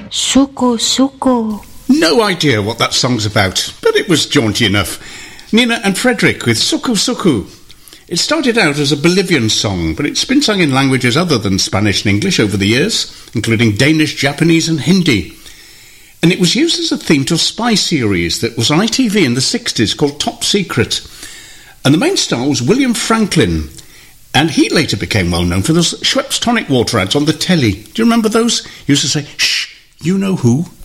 Suku, suku. No idea what that song's about, but it was jaunty enough. Nina and Frederick with Suku Suku. It started out as a Bolivian song, but it's been sung in languages other than Spanish and English over the years, including Danish, Japanese and Hindi. And it was used as a theme to a spy series that was on ITV in the 60s called Top Secret. And the main star was William Franklin. And he later became well known for those Schweppes tonic water ads on the telly. Do you remember those? He used to say, "Shh, you know who?"